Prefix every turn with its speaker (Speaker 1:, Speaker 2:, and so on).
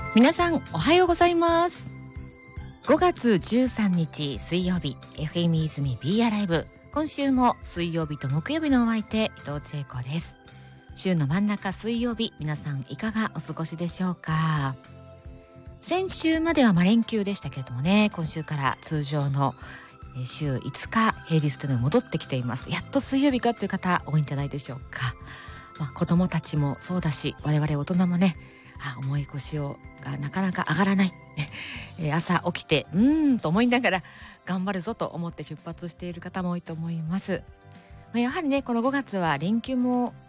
Speaker 1: 皆さんおはようございます。5月13日水曜日、 FM 泉 Be Alive。 今週も水曜日と木曜日のお相手、伊藤千恵子です。週の真ん中水曜日、皆さんいかがお過ごしでしょうか。先週までは連休でしたけれどもね、今週から通常の週5日平日というのが戻ってきています。やっと水曜日かという方多いんじゃないでしょうか。子供たちもそうだし、我々大人もね、重い腰がなかなか上がらない、朝起きてと思いながら頑張るぞと思って出発している方も多いと思います。やはりね、この5月は連休も